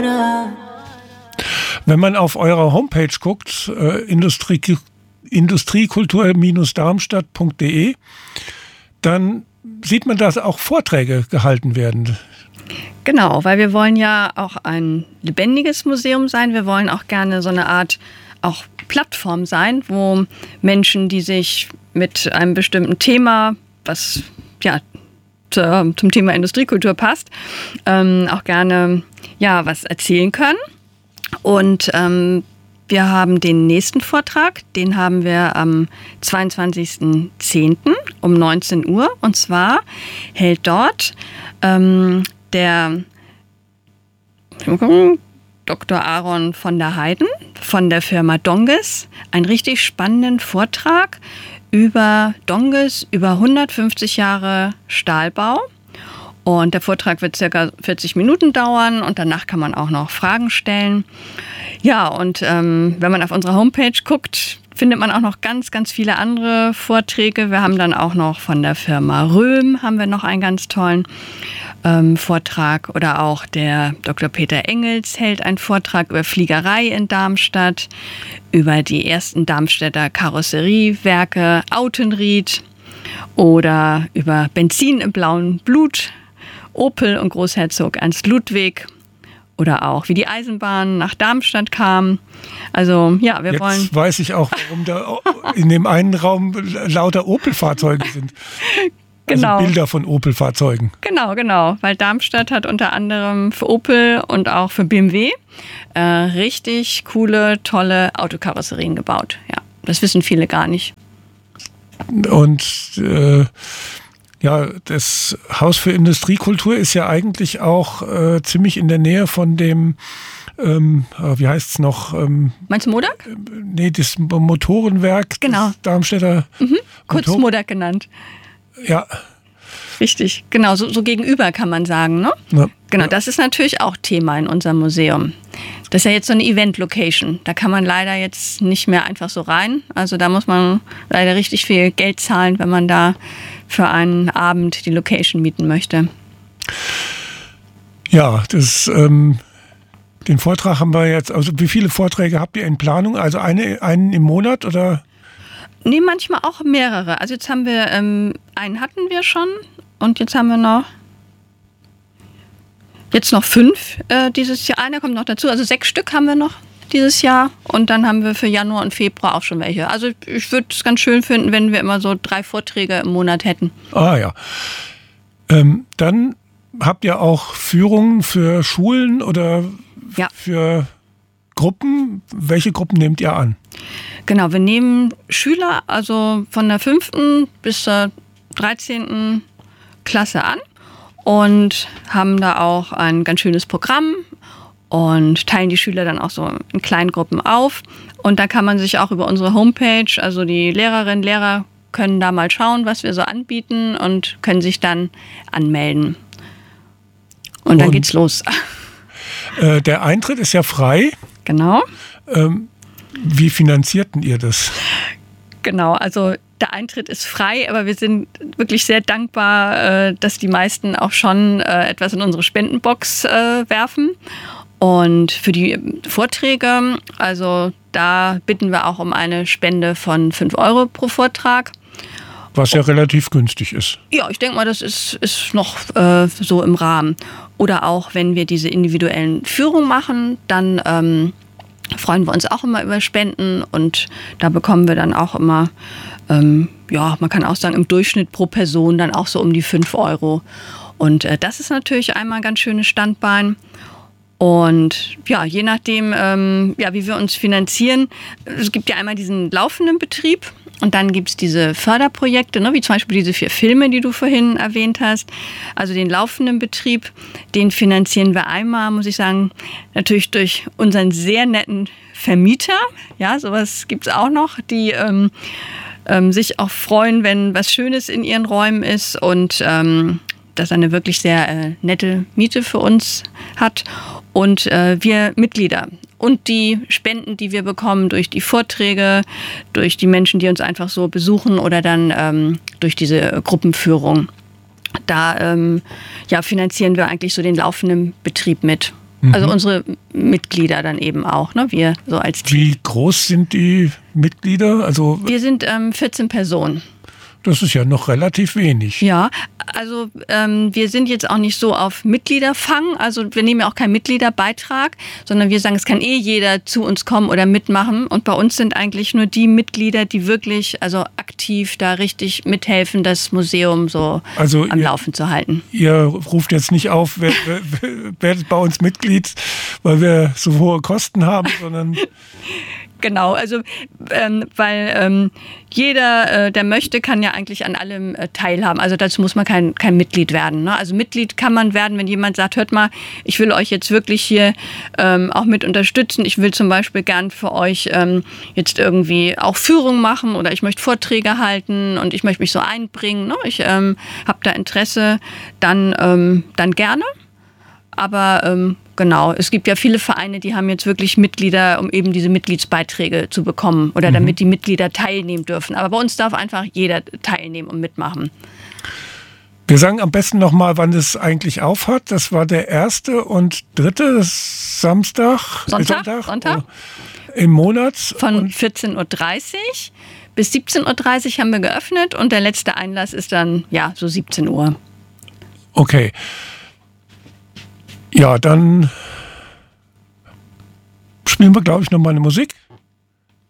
Wenn man auf eurer Homepage guckt, industriekultur-darmstadt.de, dann sieht man, dass auch Vorträge gehalten werden. Genau, weil wir wollen ja auch ein lebendiges Museum sein. Wir wollen auch gerne so eine Art auch Plattform sein, wo Menschen, die sich mit einem bestimmten Thema, was ja zum Thema Industriekultur passt, auch gerne was erzählen können. Und wir haben den nächsten Vortrag, den haben wir am 22.10. um 19 Uhr. Und zwar hält dort der Dr. Aaron von der Heiden von der Firma Donges einen richtig spannenden Vortrag über Donges, über 150 Jahre Stahlbau. Und der Vortrag wird ca. 40 Minuten dauern und danach kann man auch noch Fragen stellen. Ja, und wenn man auf unsere Homepage guckt, findet man auch noch ganz, ganz viele andere Vorträge. Wir haben dann auch noch von der Firma Röhm haben wir noch einen ganz tollen Vortrag. Oder auch der Dr. Peter Engels hält einen Vortrag über Fliegerei in Darmstadt, über die ersten Darmstädter Karosseriewerke Autenried oder über Benzin im blauen Blut, Opel und Großherzog Ernst Ludwig. Oder auch, wie die Eisenbahn nach Darmstadt kam. Also, ja, wir wollen... Jetzt weiß ich auch, warum da in dem einen Raum lauter Opel-Fahrzeuge sind. Genau. Also Bilder von Opel-Fahrzeugen. Genau. Weil Darmstadt hat unter anderem für Opel und auch für BMW richtig coole, tolle Autokarosserien gebaut. Ja, das wissen viele gar nicht. Und... das Haus für Industriekultur ist ja eigentlich auch ziemlich in der Nähe von dem, wie heißt es noch? Meinst du Modak? Nee, das Motorenwerk. Genau. Das Darmstädter. Kurz Modak genannt. Ja. Richtig, genau, so gegenüber kann man sagen, ne? Ja. Genau, das ist natürlich auch Thema in unserem Museum. Das ist ja jetzt so eine Event-Location. Da kann man leider jetzt nicht mehr einfach so rein. Also da muss man leider richtig viel Geld zahlen, wenn man da für einen Abend die Location mieten möchte. Ja, den Vortrag haben wir jetzt, also wie viele Vorträge habt ihr in Planung? Also einen im Monat oder? Nee, manchmal auch mehrere. Also jetzt haben wir, einen hatten wir schon und jetzt haben wir noch 5 dieses Jahr. Einer kommt noch dazu, also 6 Stück haben wir noch dieses Jahr und dann haben wir für Januar und Februar auch schon welche. Also ich würde es ganz schön finden, wenn wir immer so 3 Vorträge im Monat hätten. Ah ja. Dann habt ihr auch Führungen für Schulen oder für Gruppen. Welche Gruppen nehmt ihr an? Genau, wir nehmen Schüler, also von der 5. bis zur 13. Klasse an und haben da auch ein ganz schönes Programm und teilen die Schüler dann auch so in kleinen Gruppen auf. Und da kann man sich auch über unsere Homepage, also die Lehrerinnen, Lehrer können da mal schauen, was wir so anbieten und können sich dann anmelden. Und dann geht's los. Der Eintritt ist ja frei. Genau. Wie finanzierten ihr das? Genau, also der Eintritt ist frei, aber wir sind wirklich sehr dankbar, dass die meisten auch schon etwas in unsere Spendenbox werfen. Und für die Vorträge, also da bitten wir auch um eine Spende von 5 € pro Vortrag. Was ja relativ günstig ist. Ja, ich denke mal, das ist noch so im Rahmen. Oder auch, wenn wir diese individuellen Führungen machen, dann freuen wir uns auch immer über Spenden. Und da bekommen wir dann auch immer, man kann auch sagen, im Durchschnitt pro Person dann auch so um die 5 €. Und das ist natürlich einmal ein ganz schönes Standbein. Und ja, je nachdem, wie wir uns finanzieren, es gibt ja einmal diesen laufenden Betrieb und dann gibt es diese Förderprojekte, ne, wie zum Beispiel diese 4 Filme, die du vorhin erwähnt hast. Also den laufenden Betrieb, den finanzieren wir einmal, muss ich sagen, natürlich durch unseren sehr netten Vermieter. Ja, sowas gibt es auch noch, die sich auch freuen, wenn was Schönes in ihren Räumen ist und das eine wirklich sehr nette Miete für uns hat. Und wir Mitglieder und die Spenden, die wir bekommen durch die Vorträge, durch die Menschen, die uns einfach so besuchen oder dann durch diese Gruppenführung. Da finanzieren wir eigentlich so den laufenden Betrieb mit. Also unsere Mitglieder dann eben auch, ne? Wir so als Team. Wie groß sind die Mitglieder? Also wir sind 14 Personen. Das ist ja noch relativ wenig. Ja, also wir sind jetzt auch nicht so auf Mitgliederfang, also wir nehmen ja auch keinen Mitgliederbeitrag, sondern wir sagen, es kann jeder zu uns kommen oder mitmachen und bei uns sind eigentlich nur die Mitglieder, die wirklich also aktiv da richtig mithelfen, das Museum so am Laufen zu halten. Ihr ruft jetzt nicht auf, werdet bei uns Mitglied, weil wir so hohe Kosten haben, sondern... Genau, also weil jeder, der möchte, kann ja eigentlich an allem teilhaben. Also dazu muss man kein Mitglied werden. Ne? Also Mitglied kann man werden, wenn jemand sagt, hört mal, ich will euch jetzt wirklich hier auch mit unterstützen. Ich will zum Beispiel gern für euch jetzt irgendwie auch Führung machen oder ich möchte Vorträge halten und ich möchte mich so einbringen. Ne? Ich habe da Interesse, dann gerne. Aber genau, es gibt ja viele Vereine, die haben jetzt wirklich Mitglieder, um eben diese Mitgliedsbeiträge zu bekommen oder damit die Mitglieder teilnehmen dürfen. Aber bei uns darf einfach jeder teilnehmen und mitmachen. Wir sagen am besten nochmal, wann es eigentlich aufhat. Das war der 1. und 3. Sonntag im Monat. Von 14.30 Uhr bis 17.30 Uhr haben wir geöffnet und der letzte Einlass ist dann so 17 Uhr. Okay. Ja, dann spielen wir, glaube ich, noch mal eine Musik.